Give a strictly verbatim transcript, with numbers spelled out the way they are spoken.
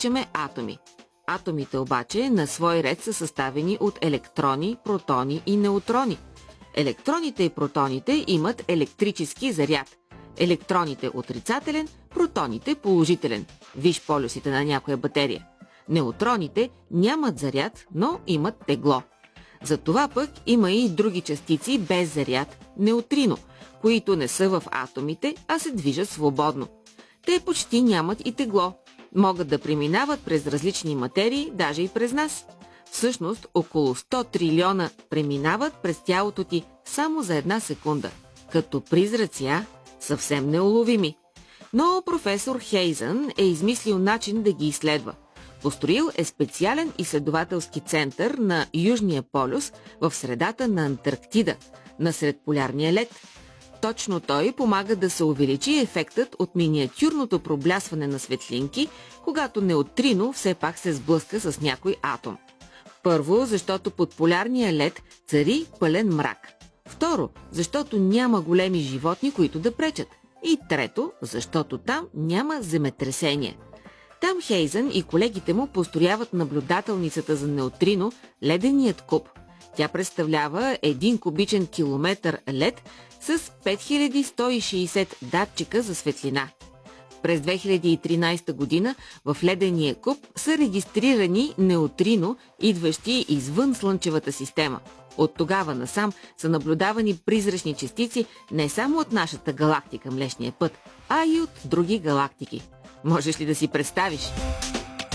наричаме атоми. Атомите обаче на свой ред са съставени от електрони, протони и неутрони. Електроните и протоните имат електрически заряд. Електроните отрицателен, протоните положителен. Виж полюсите на някоя батерия. Неутроните нямат заряд, но имат тегло. Затова пък има и други частици без заряд, неутрино, които не са в атомите, а се движат свободно. Те почти нямат и тегло. Могат да преминават през различни материи, даже и през нас. Всъщност, около сто трилиона преминават през тялото ти само за една секунда. Като призраци, а? Съвсем неуловими. Но професор Хейзън е измислил начин да ги изследва. Построил е специален изследователски център на Южния полюс в средата на Антарктида, насред полярния лед. Точно той помага да се увеличи ефектът от миниатюрното проблясване на светлинки, когато неутрино все пак се сблъска с някой атом. Първо, защото под полярния лед цари пълен мрак. Второ, защото няма големи животни, които да пречат. И трето, защото там няма земетресение. Там Хейзън и колегите му построяват наблюдателницата за неутрино леденият куб. Тя представлява един кубичен километър лед с пет хиляди сто и шейсет датчика за светлина. През две хиляди и тринадесета година в ледения куб са регистрирани неутрино, идващи извън Слънчевата система. От тогава насам са наблюдавани призрачни частици не само от нашата галактика Млечния път, а и от други галактики. Можеш ли да си представиш?